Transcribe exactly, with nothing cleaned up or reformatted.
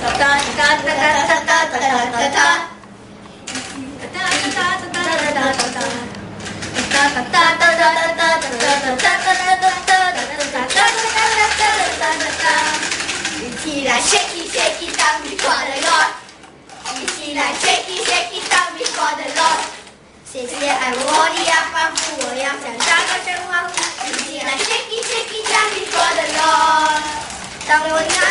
一起来 shake it shake it down before the Lord， 一起来 shake it shake it down before the Lord。谢谢爱我的呀，仿佛我要像大个神话，一起来 shake it shake it down before the Lord。当我要